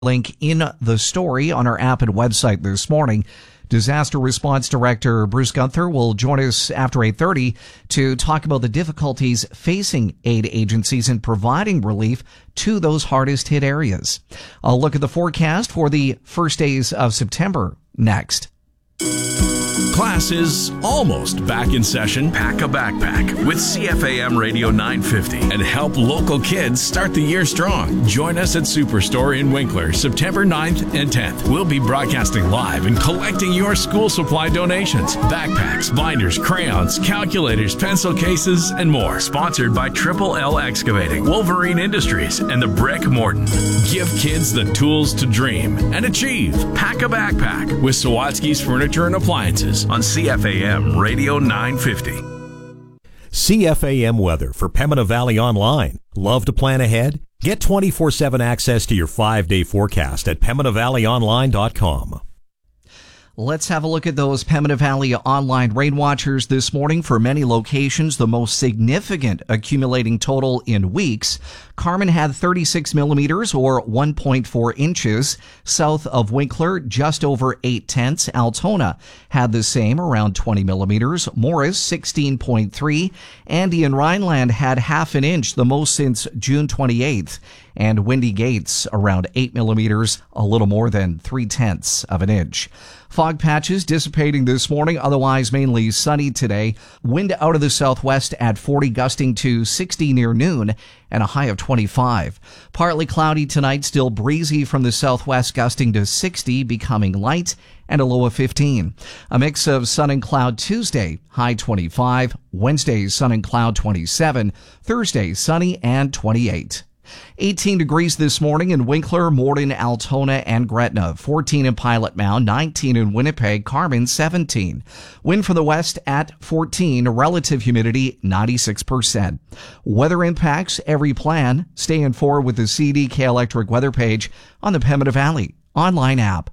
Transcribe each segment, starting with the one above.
Link in the story on our app and website this morning. Disaster Response Director Bruce Gunther will join us after 8:30 to talk about the difficulties facing aid agencies in providing relief to those hardest hit areas. I'll look at the forecast for the first days of September next. Class is almost back in session. Pack a backpack with CFAM Radio 950 and help local kids start the year strong. Join us at Superstore in Winkler, September 9th and 10th. We'll be broadcasting live and collecting your school supply donations. Backpacks, binders, crayons, calculators, pencil cases, and more. Sponsored by Triple L Excavating, Wolverine Industries, and the Brick Morton. Give kids the tools to dream and achieve. Pack a backpack with Sawatsky's Furniture and Appliances on CFAM Radio 950. CFAM weather for Pembina Valley Online. Love to plan ahead? Get 24/7 access to your 5-day forecast at PembinaValleyOnline.com. Let's have a look at those Pembina Valley Online rain watchers this morning. For many locations, the most significant accumulating total in weeks. Carmen had 36 millimeters or 1.4 inches. South of Winkler, just over 8/10. Altona had the same, around 20 millimeters. Morris, 16.3. Andy and Rhineland had half an inch, the most since June 28th. And Windy Gates, around 8 millimeters, a little more than 3/10 of an inch. Fog patches dissipating this morning, otherwise mainly sunny today. Wind out of the southwest at 40, gusting to 60 near noon, and a high of 25. Partly cloudy tonight, still breezy from the southwest, gusting to 60, becoming light, and a low of 15. A mix of sun and cloud Tuesday, high 25. Wednesday, sun and cloud 27. Thursday, sunny and 28. 18 degrees this morning in Winkler, Morden, Altona, and Gretna. 14 in Pilot Mound, 19 in Winnipeg, Carmen 17. Wind from the west at 14, relative humidity 96%. Weather impacts every plan. Stay informed with the CDK Electric weather page on the Pembina Valley Online app.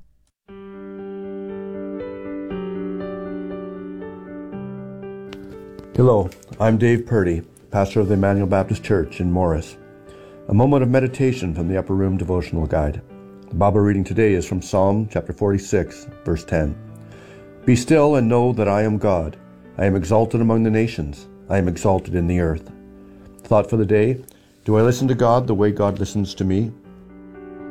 Hello, I'm Dave Purdy, pastor of the Emmanuel Baptist Church in Morris. A moment of meditation from the Upper Room Devotional Guide. The Bible reading today is from Psalm chapter 46, verse 10. Be still and know that I am God. I am exalted among the nations. I am exalted in the earth. Thought for the day: do I listen to God the way God listens to me?